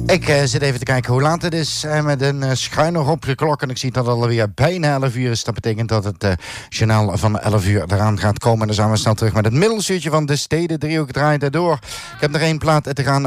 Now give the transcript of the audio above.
Ik zit even te kijken hoe laat het is. Met een schuiner op de klok. En ik zie dat het alweer bijna 11 uur is. Dat betekent dat het journaal van 11 uur eraan gaat komen. En dan zijn we snel terug met het middelsuurtje van de steden. 3 uur draait door. Ik heb nog één plaat te gaan